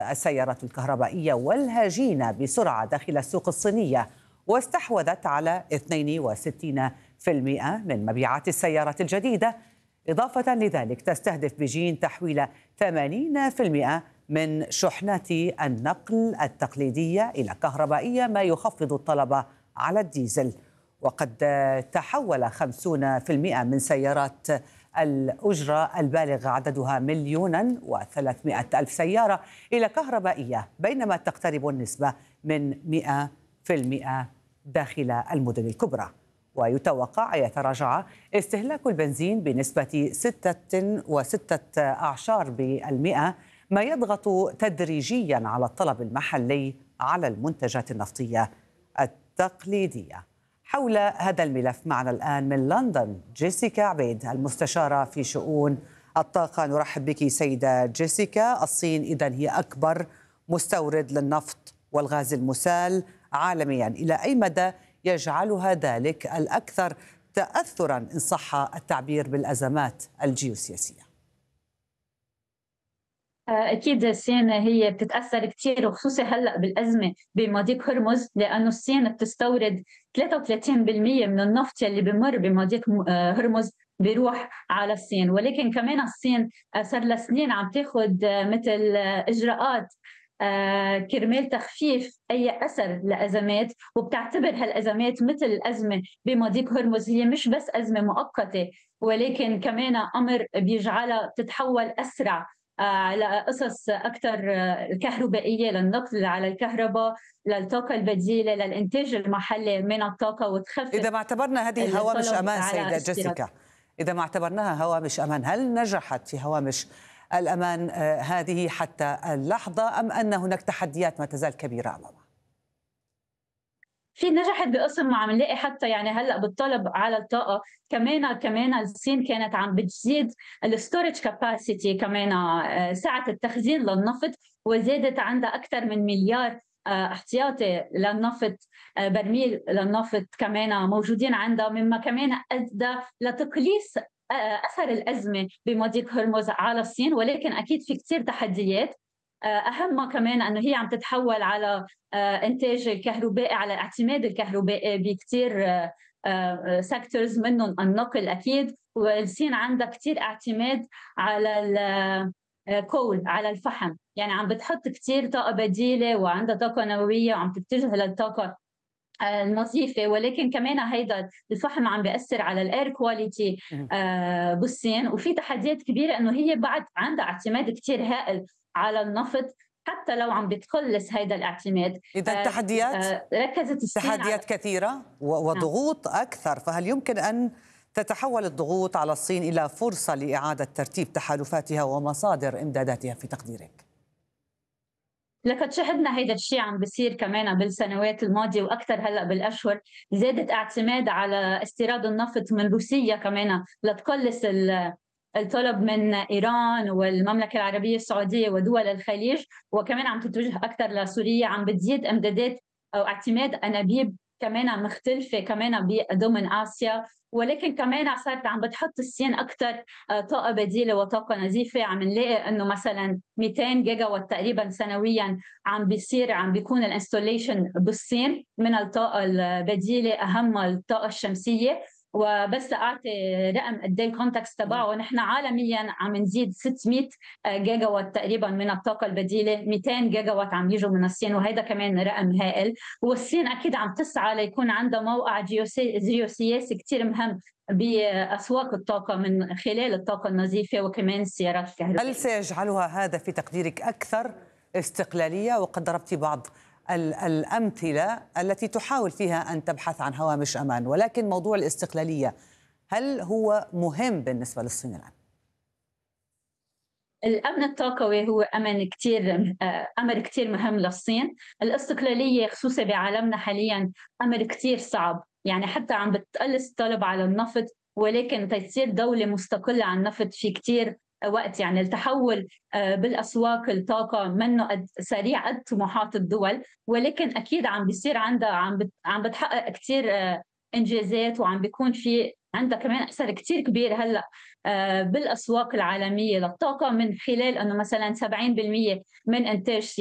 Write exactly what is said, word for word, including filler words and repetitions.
السيارات الكهربائية والهجينة بسرعة داخل السوق الصينية، واستحوذت على اثنين وستين بالمئة من مبيعات السيارات الجديدة. إضافة لذلك تستهدف بيجين تحويل ثمانين بالمئة من شحنات النقل التقليدية إلى كهربائية، ما يخفض الطلب على الديزل. وقد تحول خمسين بالمئة من سيارات الأجرة البالغ عددها مليونا وثلاثمئة ألف سيارة إلى كهربائية، بينما تقترب النسبة من مئة بالمئة داخل المدن الكبرى. ويتوقع أن يتراجع استهلاك البنزين بنسبة ستة وستة أعشار بالمئة، ما يضغط تدريجيا على الطلب المحلي على المنتجات النفطية التقليدية. حول هذا الملف معنا الآن من لندن جيسيكا عبيد المستشارة في شؤون الطاقة. نرحب بك سيدة جيسيكا. الصين إذن هي أكبر مستورد للنفط والغاز المسال عالميا، إلى أي مدى يجعلها ذلك الأكثر تأثرا إن صح التعبير بالأزمات الجيوسياسية؟ أكيد الصين هي بتتأثر كثير، وخصوصا هلأ بالأزمة بمضيق هرمز، لأنه الصين بتستورد ثلاثة وثلاثين بالمئة من النفط اللي بمر بمضيق هرمز بيروح على الصين. ولكن كمان الصين صار لها سنين عم تاخذ مثل إجراءات كرمال تخفيف أي أثر لأزمات، وبتعتبر هالأزمات مثل الأزمة بمضيق هرمز هي مش بس أزمة مؤقتة، ولكن كمان أمر بيجعلها تتحول أسرع على قصص أكثر الكهربائية، للنقل على الكهرباء، للطاقة البديلة، للإنتاج المحلي من الطاقة، وتخفف. إذا ما اعتبرنا هذه هوامش أمان سيدة جيسيكا، إذا ما اعتبرناها هوامش أمان، هل نجحت في هوامش الأمان هذه حتى اللحظة، أم أن هناك تحديات ما تزال كبيرة أمامها؟ في نجحت بقسم، ما عم نلاقي حتى يعني هلا بالطلب على الطاقه كمان كمان الصين كانت عم بتزيد الستورج كاباسيتي، كمان سعه التخزين للنفط، وزادت عندها اكثر من مليار احتياطي للنفط، برميل للنفط كمان موجودين عندها، مما كمان ادى لتقليص اثر الازمه بمضيق هرمز على الصين. ولكن اكيد في كثير تحديات، أهمها كمان أنه هي عم تتحول على إنتاج الكهربائي، على الاعتماد الكهربائي بكثير سيكتورز، منهم النقل أكيد. والصين عندها كثير اعتماد على الكول، على الفحم، يعني عم بتحط كثير طاقة بديلة، وعندها طاقة نووية وعم تتجه للطاقة النظيفة. ولكن كمان هيدا الفحم عم بيأثر على الاير كواليتي بالصين، وفي تحديات كبيرة انه هي بعد عندها اعتماد كثير هائل على النفط حتى لو عم بتقلص هيدا الاعتماد. إذا تحديات ركزت الصين تحديات على... كثيرة وضغوط أكثر، فهل يمكن أن تتحول الضغوط على الصين إلى فرصة لإعادة ترتيب تحالفاتها ومصادر إمداداتها في تقديرك؟ لقد شهدنا هيدا الشيء عم بيصير كمان بالسنوات الماضية وأكثر هلأ بالأشهر. زادت اعتماد على استيراد النفط من روسيا كمان لتقلص الطلب من إيران والمملكة العربية السعودية ودول الخليج، وكمان عم تتوجه أكثر لسوريا. عم بتزيد إمدادات أو اعتماد أنابيب كمان مختلفة كمان بضمن آسيا. ولكن كمان صارت عم بتحط الصين أكثر طاقة بديلة وطاقة نظيفة. عم نلاقي إنه مثلا مئتين جيجا وات تقريبا سنويا عم بيصير عم بيكون الانستوليشن بالصين من الطاقة البديلة، أهمها الطاقة الشمسية. وبس اعطي رقم قد ايه الكونتكست تبعه، نحن عالميا عم نزيد ستمئة جيجا وات تقريبا من الطاقه البديله، مئتين جيجا وات عم يجوا من الصين، وهذا كمان رقم هائل. والصين اكيد عم تسعى ليكون عندها موقع جيوسياسي كثير مهم باسواق الطاقه من خلال الطاقه النظيفه وكمان السيارات الكهربائيه. هل سيجعلها هذا في تقديرك اكثر استقلاليه؟ وقد ضربتي بعض الأمثلة التي تحاول فيها أن تبحث عن هوامش أمان، ولكن موضوع الاستقلالية هل هو مهم بالنسبة للصين الآن؟ الأمن الطاقوي هو أمن كتير أمر كتير مهم للصين. الاستقلالية خصوصا بعالمنا حاليا أمر كتير صعب، يعني حتى عم بتقلص الطلب على النفط، ولكن تصير دولة مستقلة عن النفط في كتير وقت. يعني التحول بالاسواق الطاقه منه قد سريع قد طموحات الدول، ولكن اكيد عم بيصير عندها عم عم بتحقق كثير انجازات، وعم بيكون في عندها كمان أثر كتير كبير هلأ آه، بالأسواق العالمية للطاقة، من خلال أنه مثلا سبعين بالمئة من إنتاج